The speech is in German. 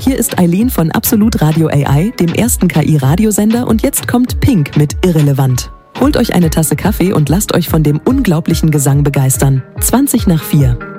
hier ist Eileen von Absolut Radio AI, dem ersten KI-Radiosender, und jetzt kommt Pink mit Irrelevant. Holt euch eine Tasse Kaffee und lasst euch von dem unglaublichen Gesang begeistern. 20 nach 4.